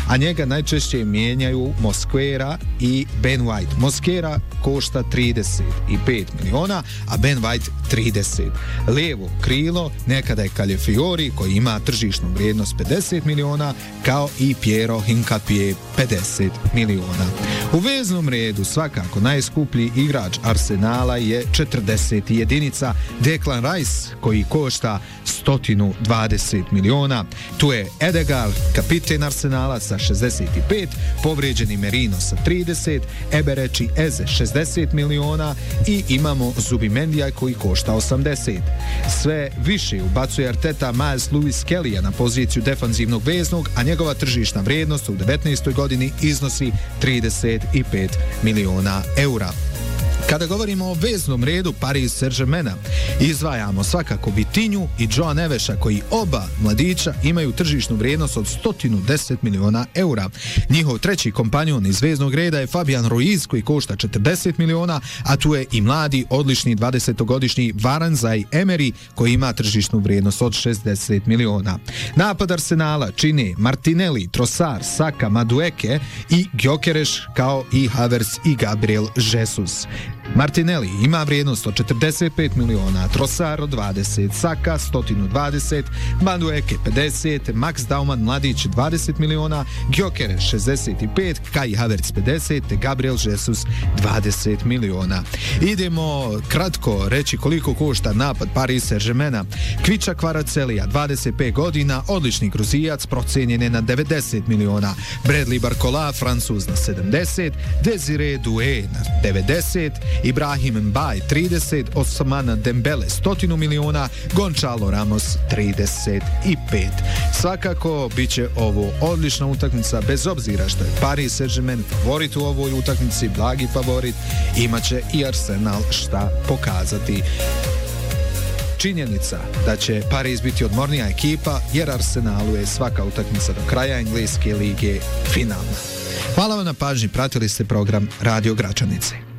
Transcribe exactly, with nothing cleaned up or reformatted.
a njega najčešće mijenjaju Mosquera i Ben White. Mosquera košta trideset pet miliona, a Ben White trideset. Lijevo krilo nekada je Calafiori koji ima tržišnu vrijednost pedeset miliona, kao i Piero Hincapié pedeset miliona. U veznom redu svakako najskuplji igrač Arsenala je četrdeset jedinica Declan Rice koji košta sto dvadeset miliona. Tu je Edegaard, kapiten Arsenala sa šezdeset pet, povrijeđeni Merino sa trideset, Eberechi Eze šezdeset miliona i imamo Zubimendija koji košta osamdeset. Sve više ubacuje Arteta Miles Lewis Kellya na poziciju defanzivnog veznog, a njegova tržišna vrijednost u devetnaestoj godini iznosi trideset pet miliona eura. Kada govorimo o veznom redu Paris Saint-Germaina, izdvajamo svakako Vitinju i Joa Neveša koji oba mladića imaju tržišnu vrijednost od sto deset miliona eura. Njihov treći kompanjon iz veznog reda je Fabian Ruiz koji košta četrdeset miliona, a tu je i mladi odlični dvadesetogodišnji Varane Zaïre-Emery koji ima tržišnu vrijednost od šezdeset miliona. Napad Arsenala čine Martinelli, Trossard, Saka, Madueke i Gyökeres kao i Havertz i Gabriel Jesus. Martinelli ima vrijednost od četrdeset pet miliona, Trossard od dvadeset, Saka sto dvadeset, Madueke pedeset, Max Dauman mladić dvadeset miliona, Gyökeres šezdeset pet, Kai Havertz pedeset, Gabriel Jesus dvadeset miliona. Idemo kratko reći koliko košta napad Paris Saint-Germaina. Kviča Kvaratskhelia, dvadeset pet godina, odlični Gruzijac, procijenjen je na devedeset miliona. Bradley Barcola, Francuz na sedamdeset, Desire Doué na devedeset, Ibrahim Mbaye trideset, Ousmane Dembele sto miliona, Gonçalo Ramos trideset pet. Svakako bit će ovo odlična utakmica, bez obzira što je Paris Saint-Germain favorit u ovoj utakmici, blagi favorit, imaće i Arsenal šta pokazati. Činjenica da će Paris biti odmornija ekipa, jer Arsenalu je svaka utakmica do kraja engleske lige finalna. Hvala vam na pažnji, pratili ste program Radio Gračanice.